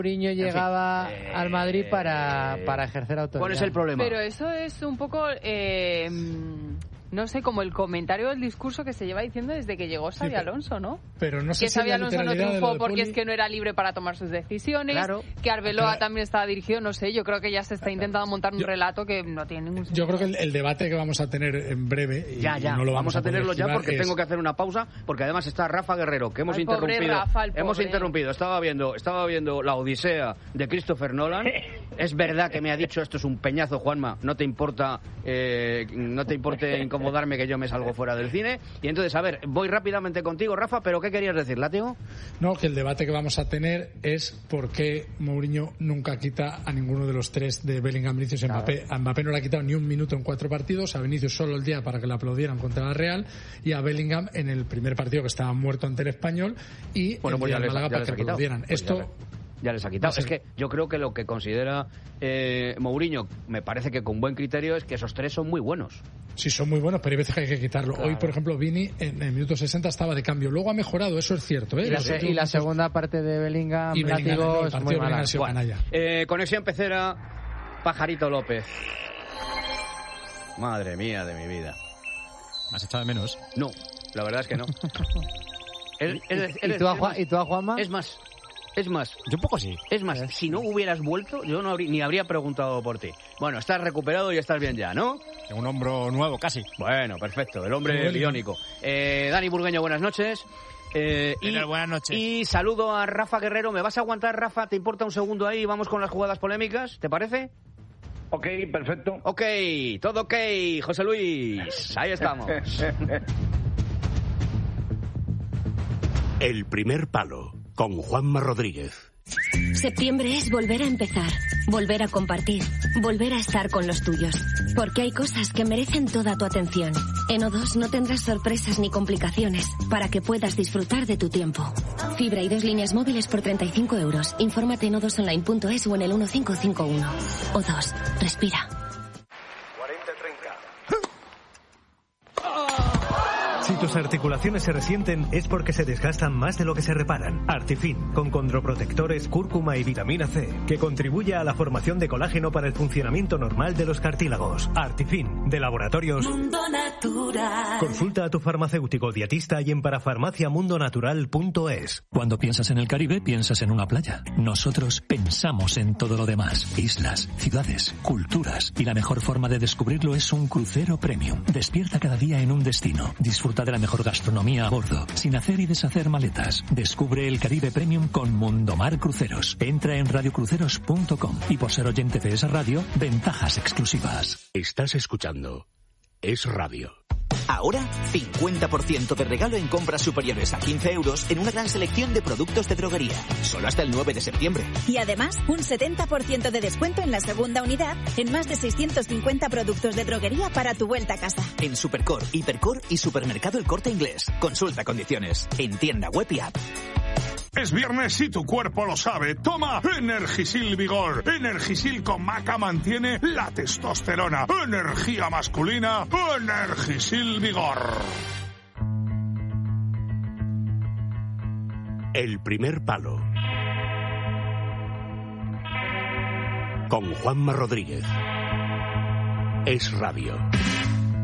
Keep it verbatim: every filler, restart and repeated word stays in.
Mourinho llegaba en fin, eh, al Madrid para, para ejercer autoridad. ¿Cuál es el problema? Pero eso es un poco, eh, no sé, como el comentario del discurso que se lleva diciendo desde que llegó Xabi sí, Alonso, ¿no? Pero no sé que si Xabi Alonso no triunfó porque Poli... es que no era libre para tomar sus decisiones, claro. que Arbeloa claro. también estaba dirigido, no sé, yo creo que ya se está intentando montar un yo, relato que no tiene ningún sentido. Yo creo que el, el debate que vamos a tener en breve, y ya, ya. no lo vamos, vamos a, a tenerlo ya porque es... tengo que hacer una pausa, porque además está Rafa Guerrero, que hemos Ay, interrumpido. Pobre Rafa, el hemos pobre. interrumpido, estaba viendo, estaba viendo La Odisea de Christopher Nolan. Es verdad que me ha dicho esto es un peñazo, Juanma, no te importa eh, no te importe incomodarme que yo me salgo fuera del cine. Y entonces, a ver, voy rápidamente contigo, Rafa, pero ¿qué querías decir, Látigo? No, que el debate que vamos a tener es por qué Mourinho nunca quita a ninguno de los tres de Bellingham, Vinicius y Mbappé. A Mbappé no le ha quitado ni un minuto en cuatro partidos, a Vinicius solo el día para que le aplaudieran contra la Real, y a Bellingham en el primer partido que estaba muerto ante el Español, y bueno, el pues día ya de Málaga les, ya para que les aplaudieran. Pues Esto... Ya, ya les ha quitado. Es que yo creo que lo que considera eh, Mourinho, me parece que con buen criterio, es que esos tres son muy buenos. Sí, son muy buenos, pero hay veces que hay que quitarlo. Claro. Hoy, por ejemplo, Vini en el minuto sesenta estaba de cambio. Luego ha mejorado, eso es cierto. ¿eh? Y, la, se, y la segunda parte de Bellingham, y Bellingham Látigo, es muy mala. Bueno, eh, conexión Pecera, Pajarito López. Madre mía de mi vida. ¿Me has echado de menos? No, la verdad es que no. ¿Y, eres, ¿Y, tú a Juan, ¿Y tú a Juanma? Es más, es más. Yo un poco sí. Es más, si no hubieras vuelto, yo no habría, ni habría preguntado por ti. Bueno, estás recuperado y estás bien ya, ¿no? Tengo un hombro nuevo, casi. Bueno, perfecto, el hombre biónico. Eh, Dani Burgueño, buenas noches. Eh, y, buenas noches. Y saludo a Rafa Guerrero. ¿Me vas a aguantar, Rafa? ¿Te importa un segundo ahí? Vamos con las jugadas polémicas, ¿te parece? Ok, perfecto. Ok, todo ok, José Luis. Ahí estamos. El primer palo, con Juanma Rodríguez. Septiembre es volver a empezar, volver a compartir, volver a estar con los tuyos. Porque hay cosas que merecen toda tu atención. En O dos no tendrás sorpresas ni complicaciones para que puedas disfrutar de tu tiempo. Fibra y dos líneas móviles por treinta y cinco euros. Infórmate en o dos online punto es o en el uno cinco cinco uno. O dos, respira. Si tus articulaciones se resienten es porque se desgastan más de lo que se reparan. Artifin, con condroprotectores, cúrcuma y vitamina C, que contribuye a la formación de colágeno para el funcionamiento normal de los cartílagos. Artifin, de Laboratorios Mundo Natural. Consulta a tu farmacéutico dietista y en parafarmacia mundo natural punto es. Cuando piensas en el Caribe, piensas en una playa. Nosotros pensamos en todo lo demás. Islas, ciudades, culturas. Y la mejor forma de descubrirlo es un crucero premium. Despierta cada día en un destino. Disfruta de la mejor gastronomía a bordo, sin hacer y deshacer maletas. Descubre el Caribe Premium con Mundomar Cruceros. Entra en radio cruceros punto com y por ser oyente de esa radio, ventajas exclusivas. Estás escuchando Es Radio. Ahora, cincuenta por ciento de regalo en compras superiores a quince euros en una gran selección de productos de droguería. Solo hasta el nueve de septiembre. Y además, un setenta por ciento de descuento en la segunda unidad en más de seiscientos cincuenta productos de droguería para tu vuelta a casa. En Supercor, Hipercor y Supermercado El Corte Inglés. Consulta condiciones. En tienda web y app. Es viernes y tu cuerpo lo sabe. Toma Energisil Vigor. Energisil con maca mantiene la testosterona. Energía masculina. Energisil Vigor. El primer palo. Con Juanma Rodríguez. Es Radio.